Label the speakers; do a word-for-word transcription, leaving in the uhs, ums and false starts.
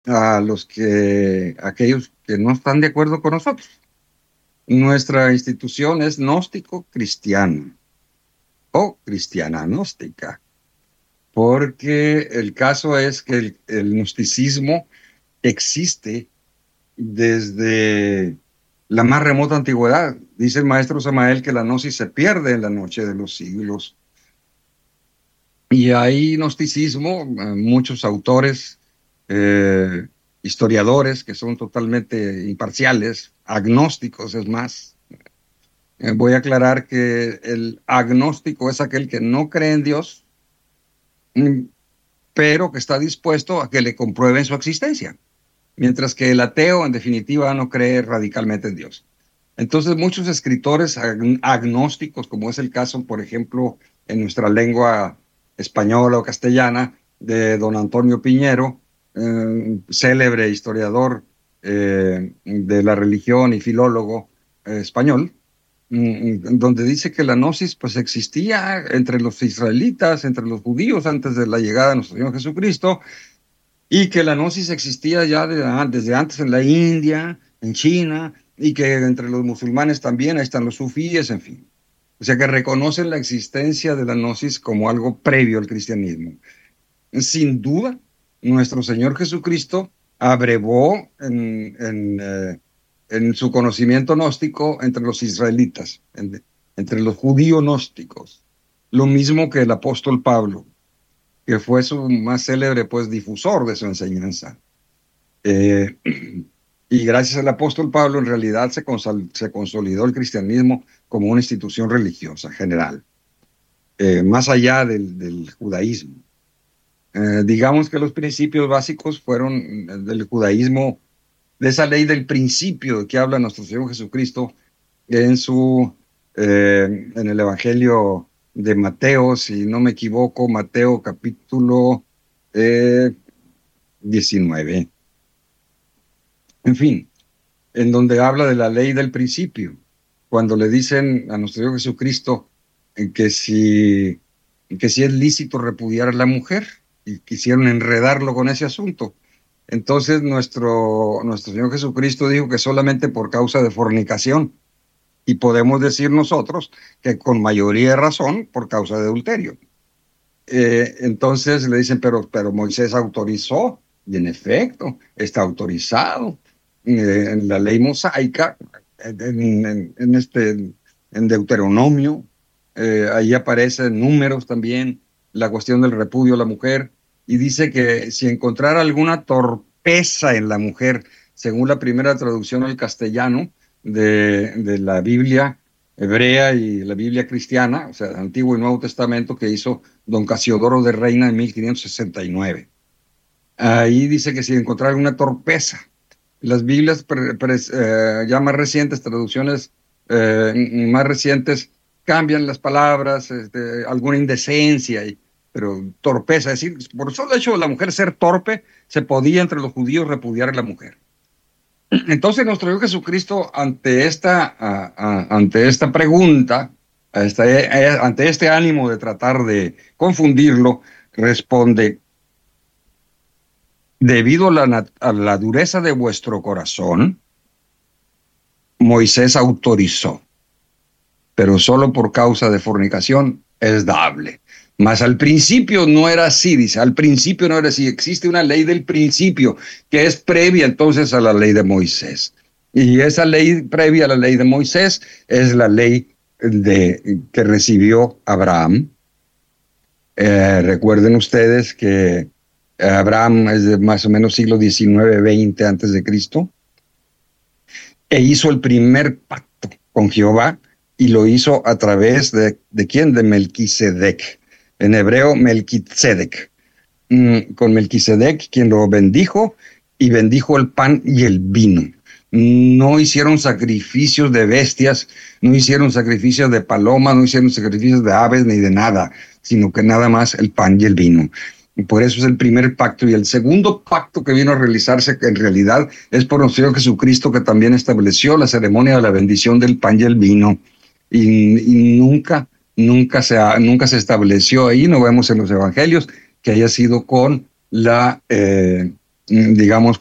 Speaker 1: a los que, aquellos que no están de acuerdo con nosotros. Nuestra institución es gnóstico-cristiana o cristiana gnóstica, porque el caso es que el, el gnosticismo existe desde la más remota antigüedad. Dice el maestro Samael que la gnosis se pierde en la noche de los siglos. Y hay gnosticismo, eh, muchos autores, eh, historiadores que son totalmente imparciales, agnósticos es más. Eh, voy a aclarar que el agnóstico es aquel que no cree en Dios, mm, pero que está dispuesto a que le comprueben su existencia, mientras que el ateo, en definitiva, no cree radicalmente en Dios. Entonces, muchos escritores ag- agnósticos, como es el caso, por ejemplo, en nuestra lengua española o castellana, de don Antonio Piñero, eh, célebre historiador eh, de la religión y filólogo eh, español, mm, donde dice que la gnosis pues existía entre los israelitas, entre los judíos antes de la llegada de nuestro Señor Jesucristo, y que la gnosis existía ya de- desde antes en la India, en China, y que entre los musulmanes también, ahí están los sufíes, en fin. O sea que reconocen la existencia de la gnosis como algo previo al cristianismo. Sin duda, nuestro Señor Jesucristo abrevó en, en, eh, en su conocimiento gnóstico entre los israelitas, en- entre los judíos gnósticos, lo mismo que el apóstol Pablo, que fue su más célebre pues difusor de su enseñanza. Eh, y gracias al apóstol Pablo en realidad se, consol se consolidó el cristianismo como una institución religiosa general, eh, más allá del, del judaísmo. Eh, digamos que los principios básicos fueron eh, del judaísmo, de esa ley del principio de que habla nuestro Señor Jesucristo en su eh, en el Evangelio de Mateo, si no me equivoco, Mateo capítulo eh, diecinueve. En fin, en donde habla de la ley del principio, cuando le dicen a nuestro Señor Jesucristo en que si, que si es lícito repudiar a la mujer, y quisieron enredarlo con ese asunto. Entonces nuestro, nuestro Señor Jesucristo dijo que solamente por causa de fornicación, y podemos decir nosotros que con mayoría de razón por causa de adulterio. Eh, entonces le dicen, pero, pero Moisés autorizó, y en efecto, está autorizado. Eh, en la ley mosaica, en, en, en este, en Deuteronomio, eh, ahí aparecen números también, la cuestión del repudio a la mujer, y dice que si encontrara alguna torpeza en la mujer, según la primera traducción al castellano de, de la Biblia hebrea y la Biblia cristiana, o sea, Antiguo y Nuevo Testamento, que hizo don Casiodoro de Reina en mil quinientos sesenta y nueve. Ahí dice que si encontrar alguna torpeza, las Biblias pre, pre, eh, ya más recientes, traducciones eh, más recientes, cambian las palabras, este, alguna indecencia, y, pero torpeza, es decir, por solo hecho de la mujer ser torpe, se podía entre los judíos repudiar a la mujer. Entonces nuestro Señor Jesucristo ante esta, a, a, ante esta pregunta, este, ante este ánimo de tratar de confundirlo, responde: debido a la, a la dureza de vuestro corazón, Moisés autorizó, pero solo por causa de fornicación es dable. Mas al principio no era así, dice, al principio no era así. Existe una ley del principio que es previa entonces a la ley de Moisés. Y esa ley previa a la ley de Moisés es la ley de, que recibió Abraham. Eh, recuerden ustedes que Abraham es de más o menos siglo diecinueve, veinte antes de Cristo, e hizo el primer pacto con Jehová, y lo hizo a través de, ¿de quién? De Melquisedec. En hebreo, Melquisedec. Mm, con Melquisedec, quien lo bendijo, y bendijo el pan y el vino. No hicieron sacrificios de bestias, no hicieron sacrificios de palomas, no hicieron sacrificios de aves ni de nada, sino que nada más el pan y el vino. Y por eso es el primer pacto. Y el segundo pacto que vino a realizarse, que en realidad es por nuestro Señor Jesucristo, que también estableció la ceremonia de la bendición del pan y el vino. Y, y nunca, nunca se, ha, nunca se estableció ahí, no vemos en los evangelios que haya sido con la, eh, digamos,